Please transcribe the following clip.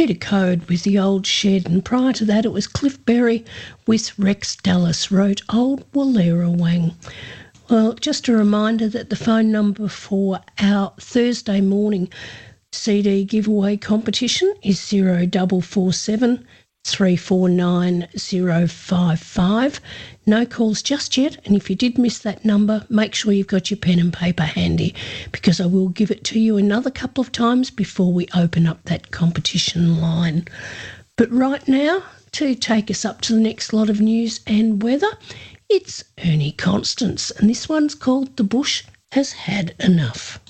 Peter Code with The Old Shed, and prior to that it was Cliff Berry with Rex Dallas wrote Old Wallerawang. Well, just a reminder that the phone number for our Thursday morning CD giveaway competition is 0447 349 055. No calls just yet, and if you did miss that number, make sure you've got your pen and paper handy, because I will give it to you another couple of times before we open up that competition line. But right now, to take us up to the next lot of news and weather, it's Ernie Constance, and this one's called The Bush Has Had Enough.